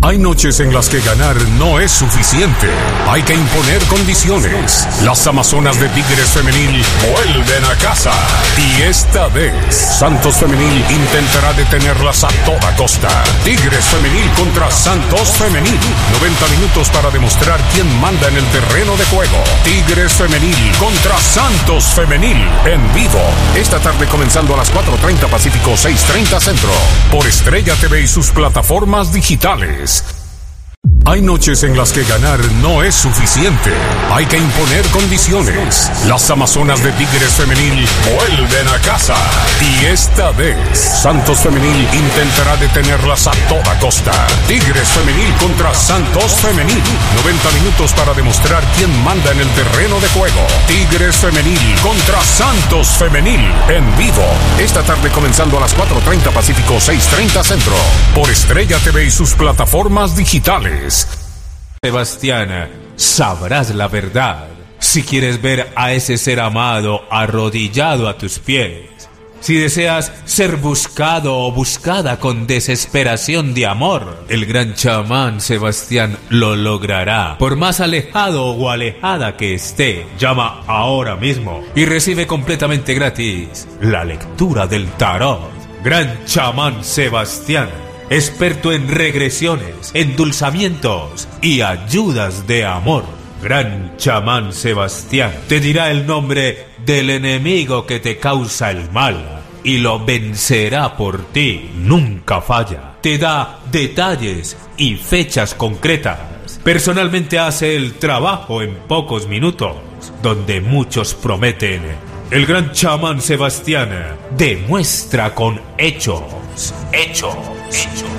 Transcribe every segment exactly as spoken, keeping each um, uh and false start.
Hay noches en las que ganar no es suficiente. Hay que imponer condiciones. Las Amazonas de Tigres Femenil vuelven a casa. Y esta vez, Santos Femenil intentará detenerlas a toda costa. Tigres Femenil contra Santos Femenil. noventa minutos para demostrar quién manda en el terreno de juego. Tigres Femenil contra Santos Femenil. En vivo. Esta tarde comenzando a las cuatro treinta Pacífico, seis treinta Centro. Por Estrella T V y sus plataformas digitales. Hay noches en las que ganar no es suficiente. Hay que imponer condiciones. Las Amazonas de Tigres Femenil vuelven a casa. Y esta vez, Santos Femenil intentará detenerlas a toda costa. Tigres Femenil contra Santos Femenil. noventa minutos para demostrar quién manda en el terreno de juego. Tigres Femenil contra Santos Femenil. En vivo. Esta tarde comenzando a las cuatro treinta Pacífico, seis treinta Centro. Por Estrella T V y sus plataformas digitales. Sebastián, sabrás la verdad si quieres ver a ese ser amado arrodillado a tus pies. Si deseas ser buscado o buscada con desesperación de amor, el gran chamán Sebastián lo logrará. Por más alejado o alejada que esté, llama ahora mismo y recibe completamente gratis la lectura del tarot. Gran chamán Sebastián, experto en regresiones, endulzamientos y ayudas de amor. Gran chamán Sebastián te dirá el nombre del enemigo que te causa el mal y lo vencerá por ti. Nunca falla. Te da detalles y fechas concretas. Personalmente hace el trabajo en pocos minutos, donde muchos prometen. El gran chamán Sebastián demuestra con hechos. Hechos. Hechos.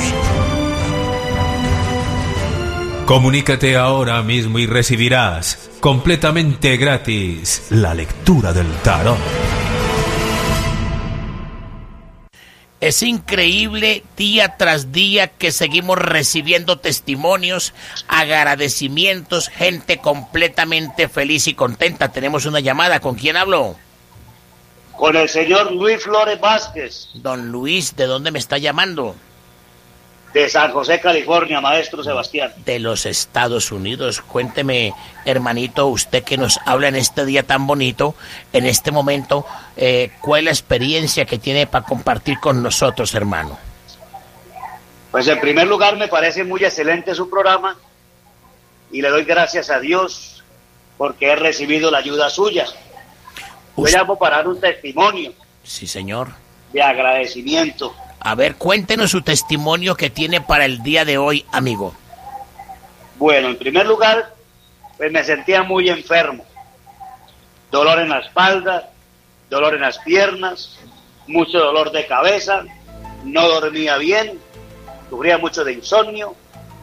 Comunícate ahora mismo y recibirás completamente gratis la lectura del tarot. Es increíble día tras día que seguimos recibiendo testimonios, agradecimientos, gente completamente feliz y contenta. Tenemos una llamada. ¿Con quién hablo? Con el señor Luis Flores Vázquez. Don Luis, ¿de dónde me está llamando? De San José, California, maestro Sebastián. De los Estados Unidos. Cuénteme, hermanito, usted que nos habla en este día tan bonito, en este momento, eh, ¿cuál es la experiencia que tiene para compartir con nosotros, hermano? Pues en primer lugar me parece muy excelente su programa y le doy gracias a Dios porque he recibido la ayuda suya. Yo llamo para dar un testimonio. Sí, señor. De agradecimiento. A ver, cuéntenos su testimonio que tiene para el día de hoy, amigo. Bueno, en primer lugar, pues me sentía muy enfermo. Dolor en la espalda, dolor en las piernas, mucho dolor de cabeza, no dormía bien, sufría mucho de insomnio,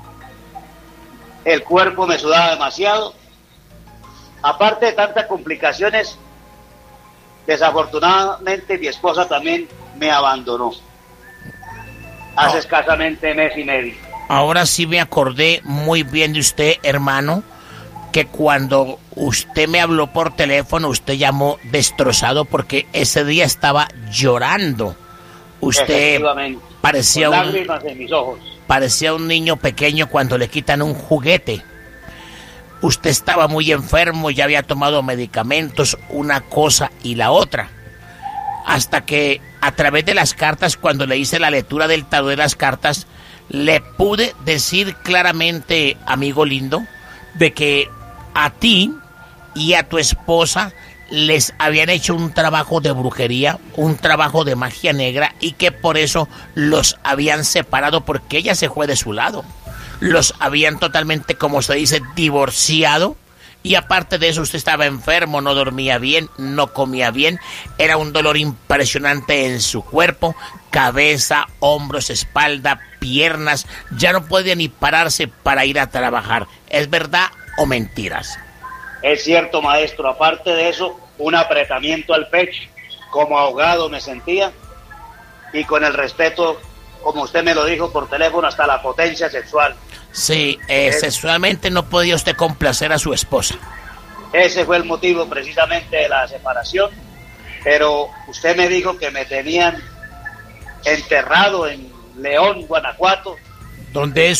el cuerpo me sudaba demasiado. Aparte de tantas complicaciones, desafortunadamente mi esposa también me abandonó. Hace oh. escasamente mes y medio. Ahora sí me acordé muy bien de usted, hermano, que cuando usted me habló por teléfono, usted llamó destrozado porque ese día estaba llorando. Usted parecía con un, lágrimas en mis ojos. Parecía un niño pequeño cuando le quitan un juguete. Usted estaba muy enfermo, ya había tomado medicamentos, una cosa y la otra. Hasta que a través de las cartas, cuando le hice la lectura del tarot de las cartas, le pude decir claramente, amigo lindo, de que a ti y a tu esposa les habían hecho un trabajo de brujería, un trabajo de magia negra, y que por eso los habían separado, porque ella se fue de su lado. Los habían totalmente, como se dice, divorciado. Y aparte de eso, usted estaba enfermo, no dormía bien, no comía bien, era un dolor impresionante en su cuerpo, cabeza, hombros, espalda, piernas, ya no podía ni pararse para ir a trabajar. ¿Es verdad o mentiras? Es cierto, maestro. Aparte de eso, un apretamiento al pecho, como ahogado me sentía, y con el respeto, como usted me lo dijo por teléfono, hasta la potencia sexual. Sí, eh, es... sexualmente no podía usted complacer a su esposa. Ese fue el motivo precisamente de la separación, pero usted me dijo que me tenían enterrado en León, Guanajuato. ¿Dónde es